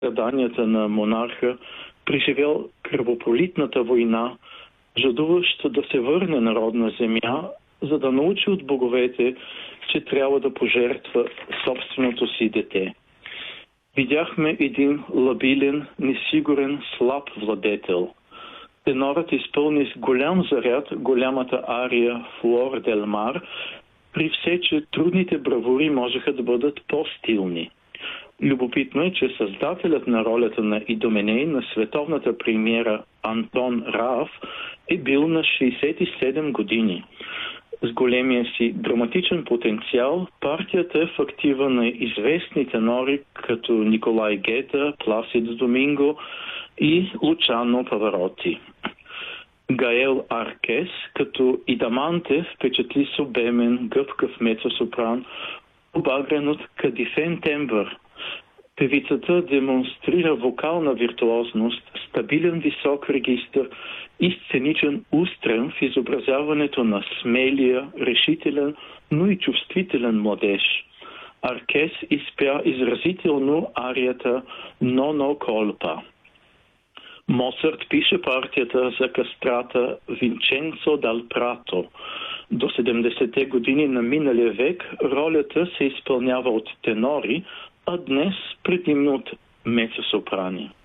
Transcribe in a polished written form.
страданията на монарха, преживял кръвопролитната война, жадуващ да се върне на родна земя, за да научи от боговете, че трябва да пожертва собственото си дете. Видяхме един лабилен, несигурен, слаб владетел. Тенорът изпълни с голям заряд голямата ария «Флор дел Мар», при все, че трудните бравури можеха да бъдат по-стилни. Любопитно е, че създателят на ролята на Идоменей на световната премиера Антон Раав е бил на 67 години. С големия си драматичен потенциал, партията е в актива на известни тенори като Николай Гета, Пласидо Доминго и Лучано Павароти. Гаел Аркес като Идаманте впечатли с обемен, гъвкав мецо-сопран, обагрен от кадифен тембър. Певицата демонстрира вокална виртуозност, стабилен висок регистър и сценичен устрем в изобразяването на смелия, решителен, но и чувствителен младеж. Аркес изпя изразително арията «Ноно колпа». Моцарт пише партията за кастрата Винченцо дал Прато. До 70-те години на миналия век ролята се изпълнява от тенори, а днес предимно от мецо-сопрани.